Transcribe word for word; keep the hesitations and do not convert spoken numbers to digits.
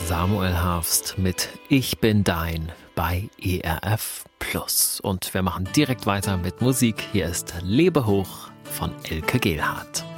Samuel Harfst mit Ich bin dein bei E R F Plus. Und wir machen direkt weiter mit Musik. Hier ist Lebe hoch von Elke Gehlhardt.